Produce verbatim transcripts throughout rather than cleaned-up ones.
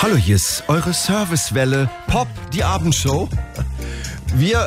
Hallo, hier ist eure Servicewelle Pop, die Abendshow. Wir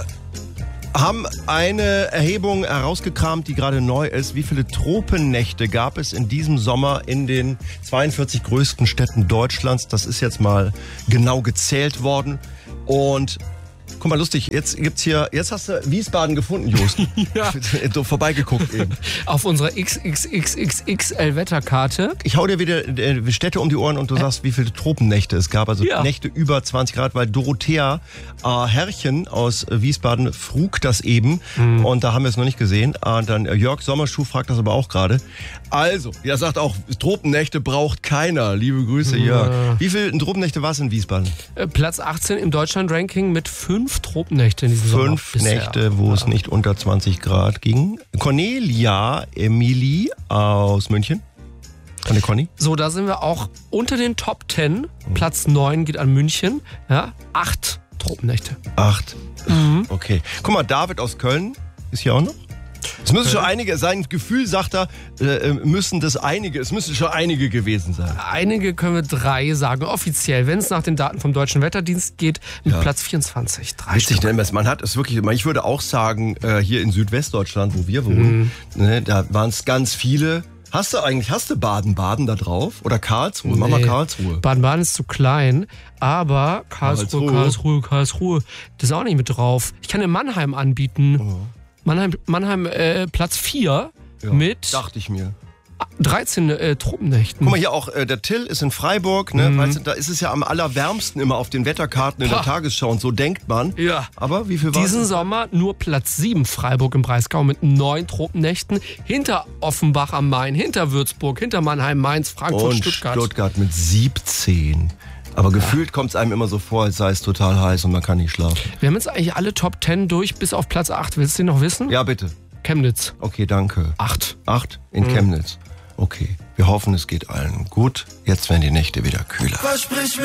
haben eine Erhebung herausgekramt, die gerade neu ist. Wie viele Tropennächte gab es in diesem Sommer in den zweiundvierzig größten Städten Deutschlands? Das ist jetzt mal genau gezählt worden. Und guck mal, lustig, jetzt gibt's hier, jetzt hast du Wiesbaden gefunden, Jost. Ja. So vorbeigeguckt eben. Auf unserer X X X X X L-Wetterkarte. Ich hau dir wieder äh, Städte um die Ohren und du sagst, wie viele Tropennächte es gab. Also Ja. Nächte über zwanzig Grad, weil Dorothea äh, Herrchen aus Wiesbaden frug das eben. Mhm. Und da haben wir es noch nicht gesehen. Und dann äh, Jörg Sommerschuh fragt das aber auch gerade. Also, er sagt auch, Tropennächte braucht keiner. Liebe Grüße, Jörg. Ja. Wie viele Tropennächte war es in Wiesbaden? Äh, Platz achtzehn im Deutschland-Ranking mit fünf Tropennächte in diesem Sommer. Fünf bisher. Nächte, wo ja. es nicht unter zwanzig Grad ging. Cornelia Emilie aus München. Von der Conny. So, da sind wir auch unter den Top zehn. Platz neun geht an München. Ja, acht Tropennächte. Acht. Mhm. Okay. Guck mal, David aus Köln ist hier auch noch. Es müssen schon einige, sein Gefühl sagt er, äh, müssen das einige, es müssen schon einige gewesen sein. Einige können wir drei sagen, offiziell, wenn es nach den Daten vom Deutschen Wetterdienst geht, mit Ja. Platz vierundzwanzig. Drei Witzig, Stück. ne? Man hat es wirklich, ich würde auch sagen, äh, hier in Südwestdeutschland, wo wir wohnen, Mhm. ne, da waren es ganz viele. Hast du eigentlich, hast du Baden-Baden da drauf? Oder Karlsruhe? Mach mal Nee. Karlsruhe. Baden-Baden ist zu klein, aber Karlsruhe, Karlsruhe. Karlsruhe, Karlsruhe, das ist auch nicht mit drauf. Ich kann dir Mannheim anbieten. Oh. Mannheim, Mannheim äh, Platz vier Ja, mit dachte ich mir. dreizehn äh, Tropennächten. Guck mal hier auch, äh, der Till ist in Freiburg, ne? Mhm. Weißt du, da ist es ja am allerwärmsten immer auf den Wetterkarten in der Pah. Tagesschau und so denkt man. Ja. Aber wie viel war Diesen es? Sommer nur Platz sieben Freiburg im Breisgau mit neun Tropennächten. Hinter Offenbach am Main, hinter Würzburg, hinter Mannheim, Mainz, Frankfurt, Und Stuttgart. Stuttgart mit siebzehn. Aber gefühlt kommt es einem immer so vor, als sei es total heiß und man kann nicht schlafen. Wir haben jetzt eigentlich alle Top zehn durch, bis auf Platz acht. Willst du den noch wissen? Ja, bitte. Chemnitz, Okay, danke. acht. Acht in Chemnitz. Okay, wir hoffen, es geht allen gut. Jetzt werden die Nächte wieder kühler. Versprich mir